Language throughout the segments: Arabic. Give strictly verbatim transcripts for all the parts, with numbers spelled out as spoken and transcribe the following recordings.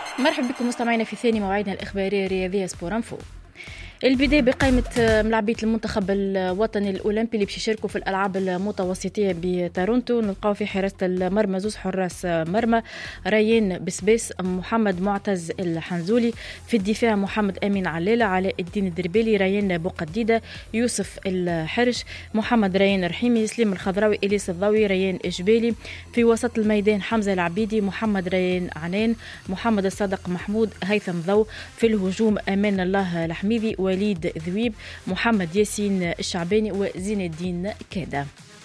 مرحبا بكم مستمعينا في ثاني مواعيدنا الإخبارية الرياضية سبور انفو. البداية بقائمة ملاعبية المنتخب الوطني الأولمبي اللي باش يشاركوا في الألعاب المتوسطية بتورونتو. نلقاو في حراسة المرمى زوز حراس مرمى، ريان بسباس، محمد معتز الحنزولي. في الدفاع محمد أمين علالة، علاء الدين الدربيلي، ريان بوقديدة، يوسف الحرش، محمد ريان رحيمي، سليم الخضراوي، إليس الضوي، ريان إجبالي. في وسط الميدان حمزة العبيدي، محمد ريان عنان، محمد الصادق محمود، هيثم ضو. في الهجوم أمان الله الحميدي، وليد ذويب، محمد ياسين الشعباني، وزين الدين كادا.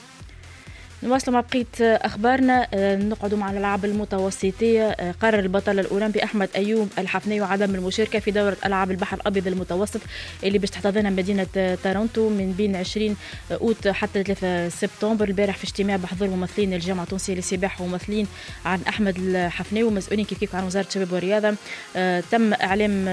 نواصل مع بقية أخبارنا. نقعدوا مع الألعاب المتوسطية. قرر البطل الأولمبي أحمد أيوب الحفني عدم المشاركة في دورة ألعاب البحر الأبيض المتوسط اللي باش تحتضنها مدينة تورونتو من بين عشرين أوت حتى ثلاثة سبتمبر. البارح في اجتماع بحضور ممثلين الجامعة التونسية للسباحة وممثلين عن أحمد الحفني ومسؤولين كيف كيف عن وزارة الشباب والرياضة. آه تم إعلام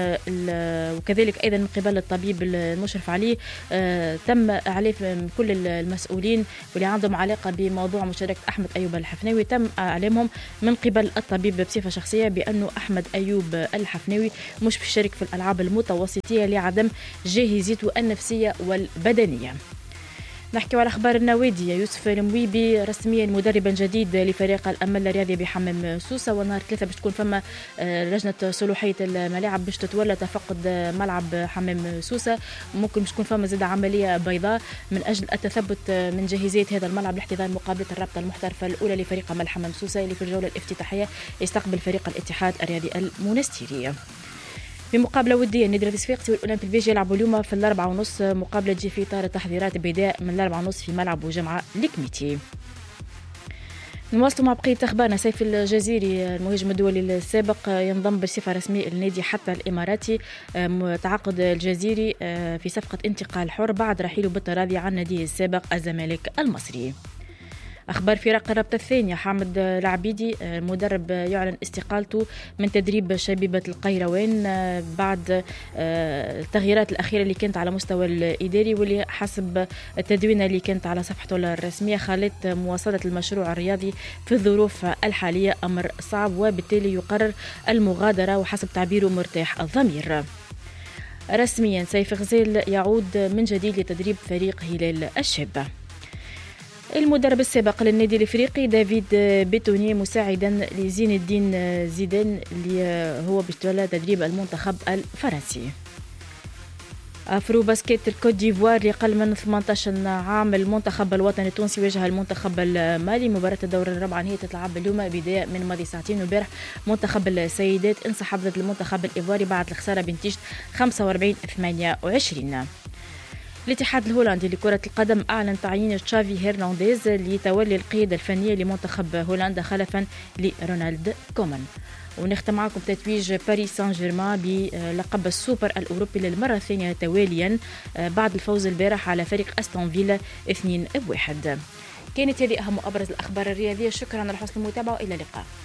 وكذلك أيضا من قبل الطبيب المشرف عليه. آه تم إعلام كل المسؤولين واللي عندهم علاقة بموضوع موضوع مشاركة أحمد أيوب الحفناوي. تم إعلامهم من قبل الطبيب بصفة شخصية بأنه أحمد أيوب الحفناوي مش بيشارك في الألعاب المتوسطية لعدم جاهزيته النفسية والبدنية. نحكي على أخبار النوادي. يوسف المويبي رسميا مدربا جديد لفريق الأمل الرياضي بحمام سوسة، ونهار ثلاثة باش تكون فما لجنة صلوحية الملاعب باش تتولى تفقد ملعب حمام سوسة. ممكن باش تكون فما زاد عملية بيضاء من أجل التثبت من جاهزية هذا الملعب لاحتضان مقابلة الرابطة المحترفة الأولى لفريق أمل حمام سوسة اللي في الجولة الافتتاحية يستقبل فريق الاتحاد الرياضي المونستيري. بمقابلة ودية النادي الصفاقسي والأولمبي البيجي يلعبوا اليوم في الأربعة ونص. مقابلة تجي في إطار التحضيرات بداية من الأربعة ونص في ملعب جامعة الكميتي. نواصلوا مع بقية أخبارنا. سيف الجزيري المهاجم الدولي السابق ينضم بصفة رسمية للنادي حتى الإماراتي. تعاقد الجزيري في صفقة انتقال حر بعد رحيله بالتراضي عن ناديه السابق الزمالك المصري. أخبار فرق الرابطة الثانية. حامد العبيدي المدرب يعلن استقالته من تدريب شبيبة القيروان بعد التغييرات الأخيرة اللي كانت على مستوى الإداري واللي حسب التدوينة اللي كانت على صفحته الرسمية خلت مواصلة المشروع الرياضي في الظروف الحالية أمر صعب، وبالتالي يقرر المغادرة وحسب تعبيره مرتاح الضمير. رسميا سيف غزال يعود من جديد لتدريب فريق هلال الشابة. المدرب السابق للنادي الافريقي دافيد بيتوني مساعدا لزين الدين زيدان اللي هو بيتولى تدريب المنتخب الفرنسي. افرو باسكيت الكوت ديفوار لأقل من ثمانية عشر عام المنتخب الوطني التونسي واجه المنتخب المالي. مباراة الدور الرابع هي تتلعب اليوم بداية من ماضي ساعتين. وبارح منتخب السيدات انسحب ضد المنتخب الإيفواري بعد الخسارة بنتيجة خمسة وأربعين ثمانية وعشرين. الاتحاد الهولندي لكرة القدم أعلن تعيين تشافي هيرنانديز لتولي القيادة الفنية لمنتخب هولندا خلفا لرونالد كومان. ونختم معكم تتويج باريس سان جيرمان بلقب السوبر الأوروبي للمرة الثانية تواليا بعد الفوز البارح على فريق أستون فيلا اثنين واحد. كانت هذه أهم وأبرز الأخبار الرياضية. شكرا على حسن المتابعة وإلى اللقاء.